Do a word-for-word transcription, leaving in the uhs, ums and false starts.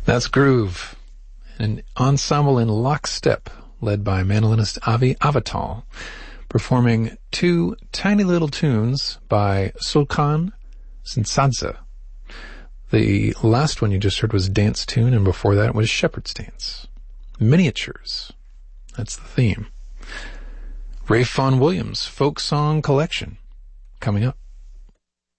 That's Groove, an ensemble in lockstep led by mandolinist Avi Avital, performing two tiny little tunes by Sulkan Sinsadze. The last one you just heard was Dance Tune, and before that was Shepherd's Dance. Miniatures. That's the theme. Rafe Vaughan Williams Folk Song Collection coming up.